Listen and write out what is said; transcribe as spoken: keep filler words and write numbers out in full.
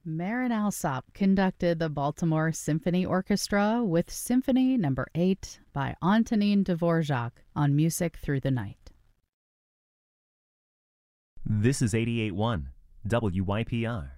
Marin Alsop conducted the Baltimore Symphony Orchestra with Symphony Number eight by Antonin Dvorak on Music Through the Night. This is eighty-eight point one W Y P R.